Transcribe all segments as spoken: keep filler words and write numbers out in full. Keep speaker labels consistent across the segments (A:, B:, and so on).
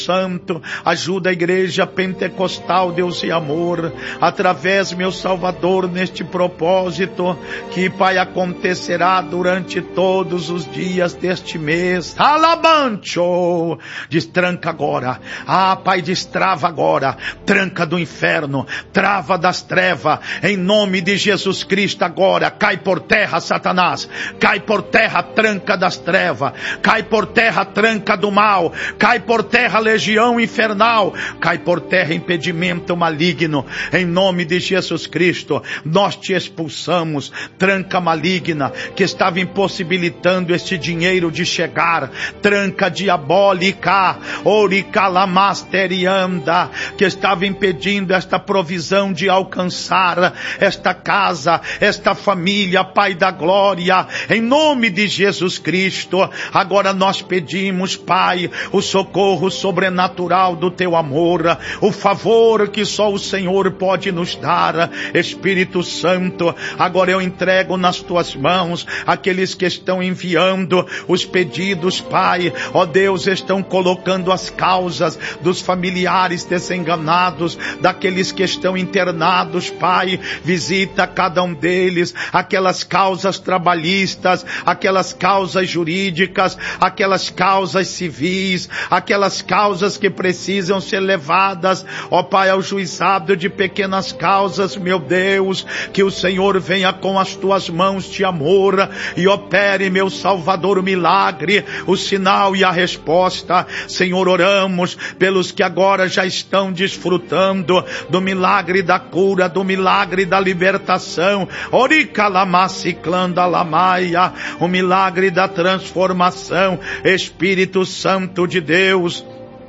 A: Santo, ajuda a igreja pentecostal, Deus e amor, através, meu Salvador, neste propósito, que, Pai, acontecerá durante todos os dias deste mês. Alabancho! Destranca agora, ah, Pai, destrava agora, tranca do inferno, trava das trevas, em nome de Jesus Cristo agora, cai por terra, Satanás, cai por terra, tranca das trevas, cai por terra, tranca do mal, cai por terra, legião infernal, cai por terra impedimento maligno, em nome de Jesus Cristo, nós te expulsamos, tranca maligna, que estava impossibilitando este dinheiro de chegar, tranca diabólica, oricalasterianda, que estava impedindo esta provisão de alcançar esta casa, esta família, Pai da glória, em nome de Jesus Cristo, agora nós pedimos, Pai, o socorro sobrenatural do teu amor, o favor que só o Senhor pode nos dar. Espírito Santo, agora eu entrego nas tuas mãos aqueles que estão enviando os pedidos, Pai, ó Deus, estão colocando as causas dos familiares desenganados, daqueles que estão internados, Pai, visita cada um deles, aquelas causas trabalhistas, aquelas causas jurídicas, aquelas causas civis, aquelas causas que precisam ser levadas, ó Pai, ao juizado de pequenas causas, meu Deus, que o Senhor venha com as tuas mãos de amor e opere, meu Salvador, o milagre, o sinal e a resposta. Senhor, oramos pelos que agora já estão desfrutando do milagre da cura, do milagre da libertação, oricalamasiclandalamaia, o milagre da transformação. Espírito Santo de Deus,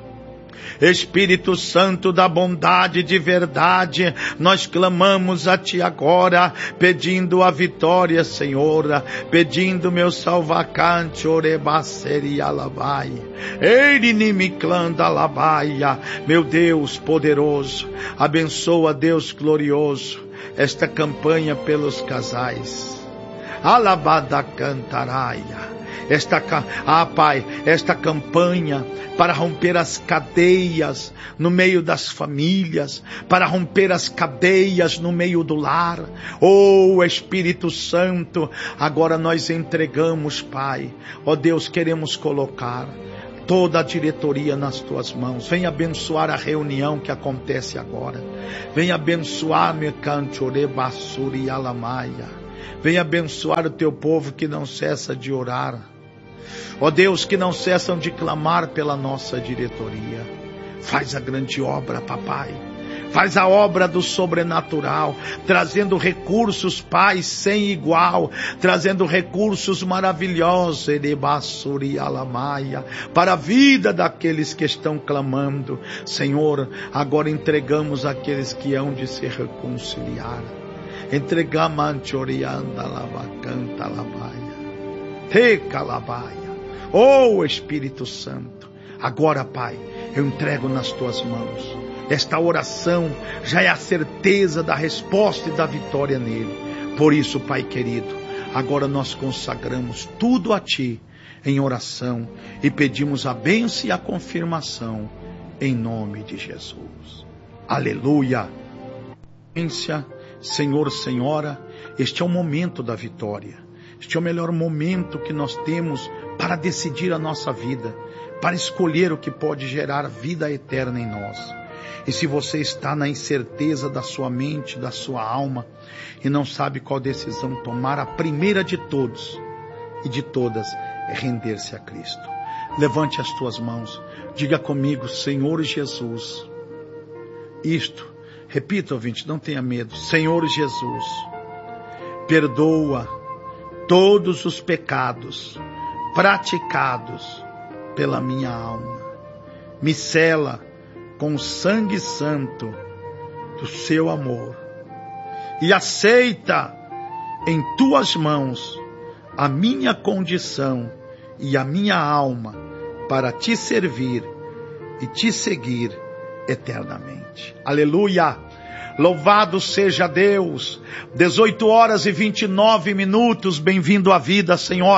A: Espírito Santo da bondade de verdade, nós clamamos a Ti agora, pedindo a vitória, Senhor, pedindo, meu salvacante, orebaceri alabai, eirinimiclanda alabaia, meu Deus poderoso, abençoa, Deus glorioso, esta campanha pelos casais, alabada cantaraia, esta, ah Pai, esta campanha para romper as cadeias no meio das famílias, para romper as cadeias no meio do lar. Oh Espírito Santo, agora nós entregamos, Pai, ó Deus, queremos colocar toda a diretoria nas tuas mãos. Vem abençoar a reunião que acontece agora. Vem abençoar Mecantore Basuri Alamaia. Vem abençoar o teu povo que não cessa de orar. Ó Deus, que não cessam de clamar pela nossa diretoria. Faz a grande obra, papai. Faz a obra do sobrenatural, trazendo recursos, Pai, sem igual, trazendo recursos maravilhosos, para a vida daqueles que estão clamando. Senhor, agora entregamos aqueles que hão de se reconciliar. Entregamos antiorianda lavacanta lavaia. Recalabaia. Oh Espírito Santo, agora, Pai, eu entrego nas tuas mãos. Esta oração já é a certeza da resposta e da vitória nele. Por isso, Pai querido, agora nós consagramos tudo a Ti em oração e pedimos a bênção e a confirmação em nome de Jesus. Aleluia. Senhor, Senhora, este é o momento da vitória. Este é o melhor momento que nós temos para decidir a nossa vida, para escolher o que pode gerar vida eterna em nós. E se você está na incerteza da sua mente, da sua alma, e não sabe qual decisão tomar, a primeira de todos e de todas é render-se a Cristo. Levante as tuas mãos, diga comigo: Senhor Jesus, isto, repita, ouvinte, não tenha medo. Senhor Jesus, perdoa todos os pecados praticados pela minha alma. Me sela com o sangue santo do seu amor e aceita em tuas mãos a minha condição e a minha alma para te servir e te seguir eternamente. Aleluia! Louvado seja Deus. dezoito horas e vinte e nove minutos. Bem-vindo à vida, Senhora.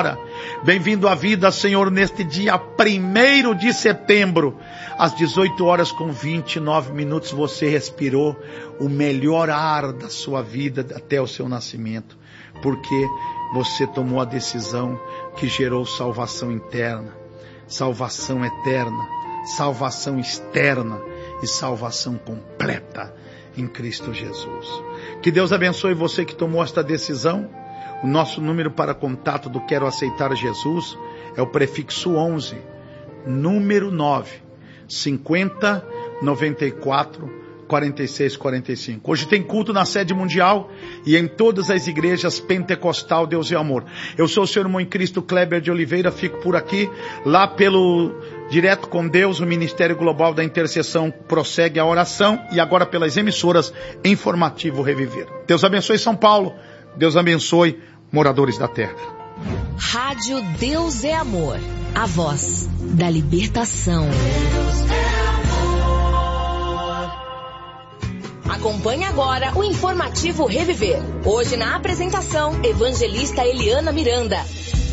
A: Bem-vindo à vida, Senhor, neste dia primeiro de setembro, às dezoito horas com vinte e nove minutos, você respirou o melhor ar da sua vida até o seu nascimento, porque você tomou a decisão que gerou salvação interna, salvação eterna, salvação externa e salvação completa em Cristo Jesus. Que Deus abençoe você que tomou esta decisão. O nosso número para contato do Quero Aceitar Jesus é o prefixo onze, número nove, cinquenta, noventa e quatro, quarenta e seis, quarenta e cinco. Hoje tem culto na sede mundial e em todas as igrejas pentecostal Deus e Amor. Eu sou o seu irmão em Cristo, Kleber de Oliveira, fico por aqui. Lá pelo Direto com Deus, o Ministério Global da Intercessão prossegue a oração, e agora pelas emissoras Informativo Reviver. Deus abençoe São Paulo, Deus abençoe moradores da terra.
B: Rádio Deus é Amor, a voz da libertação. Acompanhe agora o Informativo Reviver. Hoje na apresentação, Evangelista Eliana Miranda.